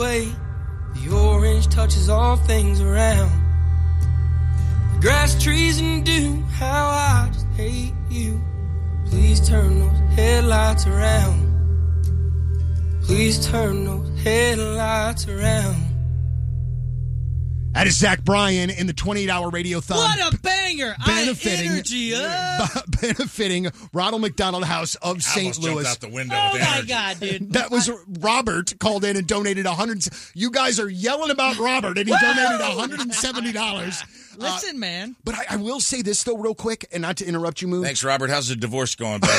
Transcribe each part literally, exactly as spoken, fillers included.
way the orange touches all things around. The grass, trees, and dew, how I just hate you. Please turn those headlights around. Please turn those headlights around. That is Zach Bryan in the twenty-eight hour Radiothon. What a banger! Benefiting, I energy up. benefiting Ronald McDonald House of Saint Louis. Out the window oh with my energy. God, dude! That was Robert called in and donated one hundred. You guys are yelling about Robert, and he donated one hundred seventy dollars. Listen, uh, man. But I, I will say this though, real quick, and not to interrupt you, Moon. Thanks, Robert. How's the divorce going, buddy?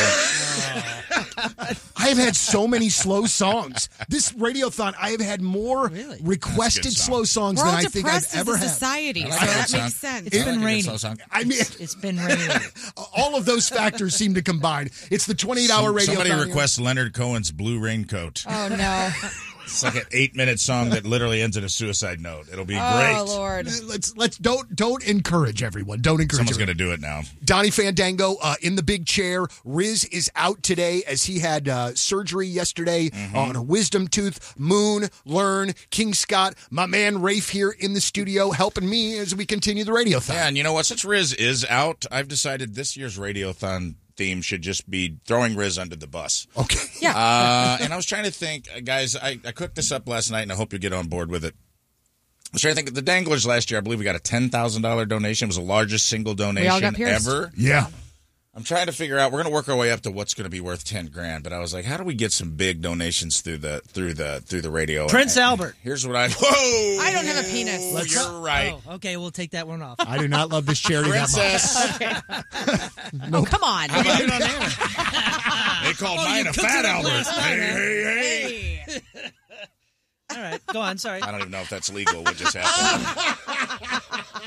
I have had so many slow songs. This Radiothon, I have had more really? requested slow songs We're than all I think I've as ever a had. society, like so that that song. makes sense. It's I been like raining. I mean, It's been raining. all of those factors seem to combine. It's the twenty-eight hour Some, Radiothon. Somebody requests Leonard Cohen's Blue Raincoat. Oh, no. It's like an eight-minute song that literally ends in a suicide note. It'll be Oh, great. Lord. Let's let's don't don't encourage everyone. Don't encourage. Someone's going everyone. to do it now. Donnie Fandango uh, in the big chair. Riz is out today as he had uh, surgery yesterday Mm-hmm. on a wisdom tooth. Moon, Learn, King Scott, my man Rafe here in the studio helping me as we continue the Radiothon. Yeah, and you know what? Since Riz is out, I've decided this year's Radiothon theme should just be throwing Riz under the bus. Okay. Yeah. Uh, and I was trying to think, uh, guys, I, I cooked this up last night, and I hope you get on board with it. I was trying to think, the Danglers last year, I believe we got a ten thousand dollars donation. It was the largest single donation We all got pierced. ever. Yeah. I'm trying to figure out, we're going to work our way up to what's going to be worth ten grand, but I was like, how do we get some big donations through the through the, through the radio? Prince And Albert. Here's what I... Whoa! I don't have a penis. Let's You're right. Oh, okay, we'll take that one off. I do not love this charity Princess. that Oh, come on. How about it on air? They called Oh, mine you a cooked fat it up Albert. last night, Hey, huh? hey, hey. All right, go on. Sorry. I don't even know if that's legal. What just happened?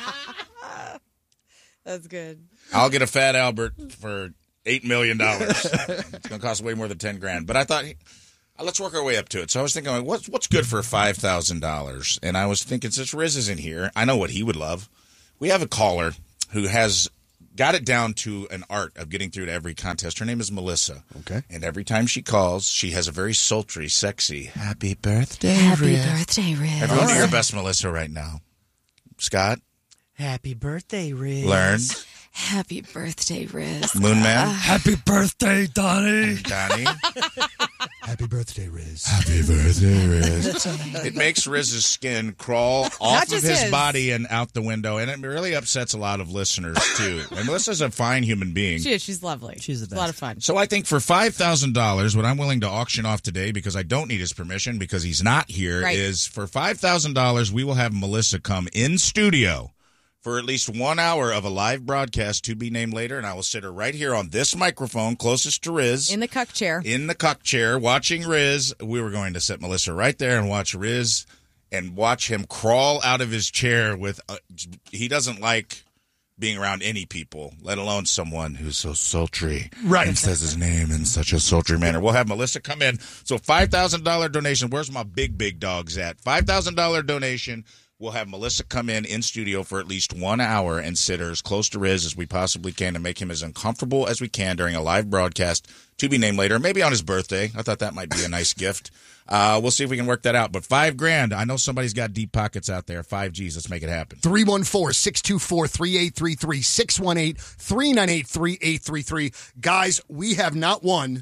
That's good. I'll get a fat Albert for eight million dollars. It's going to cost way more than ten grand. But I thought, uh, let's work our way up to it. So I was thinking, like, what's what's good for five thousand dollars? And I was thinking, since Riz is in here, I know what he would love. We have a caller who has got it down to an art of getting through to every contest. Her name is Melissa. Okay. And every time she calls, she has a very sultry, sexy, happy birthday, Happy Riz. birthday, Riz. Everyone do your best, Melissa, right now. Scott, Happy birthday, Riz. Learn, Happy birthday, Riz. Moon Man, Happy birthday, Donnie. Donnie. Happy birthday, Riz. Happy birthday, Riz. It makes Riz's skin crawl off Not of just his, his. body and out the window, and it really upsets a lot of listeners, too. And Melissa's a fine human being. She is. She's lovely. She's the It's best. a lot of fun. So I think for five thousand dollars, what I'm willing to auction off today, because I don't need his permission because he's not here, Right. is for five thousand dollars, we will have Melissa come in studio for at least one hour of a live broadcast to be named later, and I will sit her right here on this microphone closest to Riz. In the cuck chair. In the cuck chair, watching Riz. We were going to set Melissa right there and watch Riz and watch him crawl out of his chair with, uh, he doesn't like being around any people, let alone someone who's so sultry. Right. And says his name in such a sultry manner. We'll have Melissa come in. So five thousand dollars donation. Where's my big, big dogs at? five thousand dollars donation. We'll have Melissa come in in studio for at least one hour and sit her as close to Riz as we possibly can to make him as uncomfortable as we can during a live broadcast to be named later, maybe on his birthday. I thought that might be a nice gift. Uh, we'll see if we can work that out. But five grand, I know somebody's got deep pockets out there. Five G's, let's make it happen. three one four, six two four, three eight three three, six one eight, three nine eight, three eight three three. Guys, we have not one,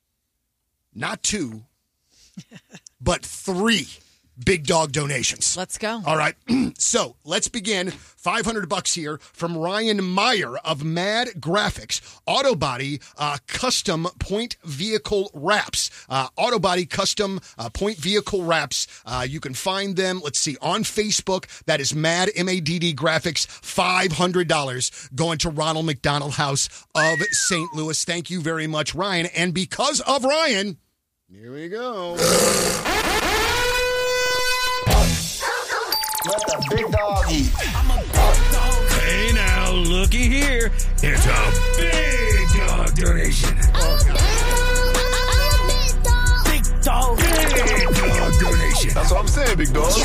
not two, but three big dog donations. Let's go. All right. So let's begin. five hundred bucks here from Ryan Meyer of Mad Graphics. Autobody uh, custom point vehicle wraps. Uh, Autobody custom uh, point vehicle wraps. Uh, you can find them, let's see, on Facebook. That is Mad, M A D D Graphics. five hundred dollars going to Ronald McDonald House of Saint Louis. Thank you very much, Ryan. And because of Ryan, here we go. Let the big dog eat. I'm a big dog. Hey now, looky here. It's a big dog donation. Big dog. Big dog donation. That's what I'm saying, big dog.